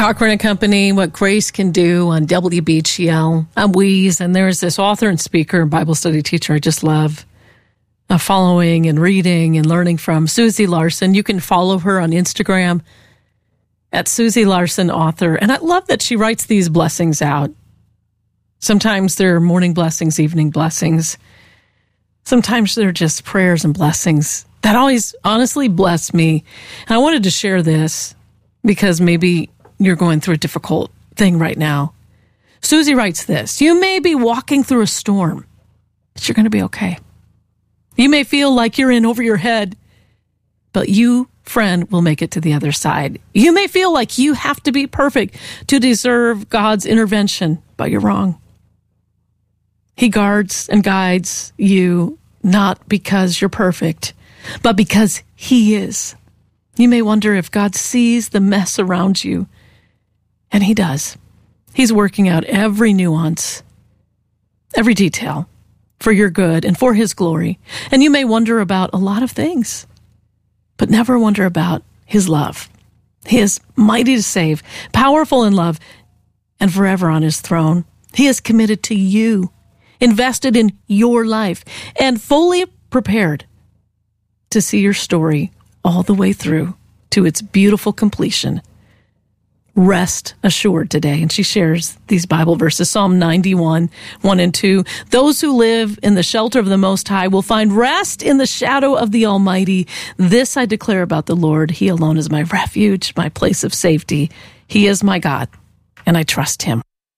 Cochran and Company, What Grace Can Do on WBGL. I'm Weeze, and there's this author and speaker and Bible study teacher I just love following and reading and learning from, Susie Larson. You can follow her on Instagram at Susie Larson Author. And I love that she writes these blessings out. Sometimes they're morning blessings, evening blessings. Sometimes they're just prayers and blessings that always honestly bless me. And I wanted to share this because maybe you're going through a difficult thing right now. Susie writes this: you may be walking through a storm, but you're going to be okay. You may feel like you're in over your head, but you, friend, will make it to the other side. You may feel like you have to be perfect to deserve God's intervention, but you're wrong. He guards and guides you not because you're perfect, but because He is. You may wonder if God sees the mess around you, and He does. He's working out every nuance, every detail for your good and for His glory. And you may wonder about a lot of things, but never wonder about His love. He is mighty to save, powerful in love, and forever on His throne. He is committed to you, invested in your life, and fully prepared to see your story all the way through to its beautiful completion. Rest assured today. And she shares these Bible verses, Psalm 91, 1 and 2. Those who live in the shelter of the Most High will find rest in the shadow of the Almighty. This I declare about the Lord. He alone is my refuge, my place of safety. He is my God, and I trust Him.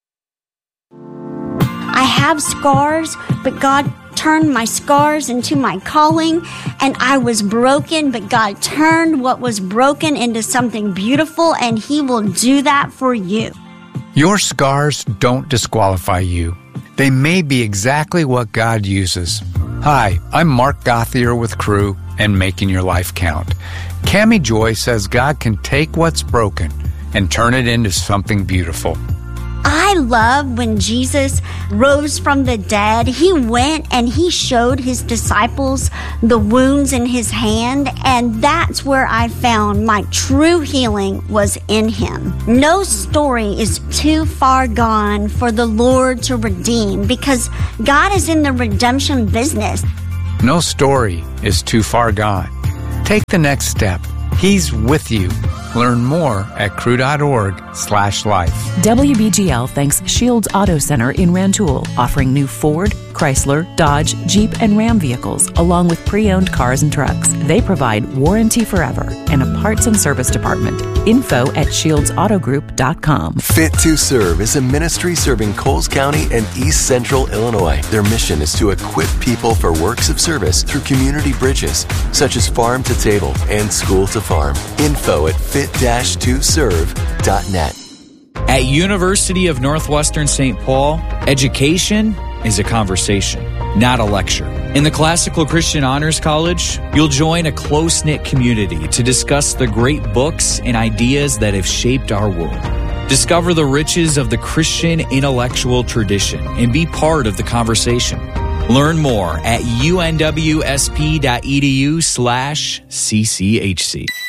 I have scars, but God turned my scars into my calling, and I was broken, but God turned what was broken into something beautiful, and He will do that for you. Your scars don't disqualify you. They may be exactly what God uses. Hi, I'm Mark Gothier with Crew and Making Your Life Count. Cammie Joy says God can take what's broken and turn it into something beautiful. I love when Jesus rose from the dead. He went and He showed His disciples the wounds in His hand, and that's where I found my true healing was in Him. No story is too far gone for the Lord to redeem, because God is in the redemption business. No story is too far gone. Take the next step. He's with you. Learn more at crew.org/life. WBGL thanks Shields Auto Center in Rantoul, offering new Ford, Chrysler, Dodge, Jeep, and Ram vehicles, along with pre-owned cars and trucks. They provide warranty forever and a parts and service department. Info at ShieldsAutoGroup.com. Fit to Serve is a ministry serving Coles County and East Central Illinois. Their mission is to equip people for works of service through community bridges, such as farm to table and school to farm. Info at fit-2serve.net. At University of Northwestern St. Paul, education is a conversation, not a lecture. In the Classical Christian Honors College, you'll join a close-knit community to discuss the great books and ideas that have shaped our world. Discover the riches of the Christian intellectual tradition and be part of the conversation. Learn more at unwsp.edu/cchc.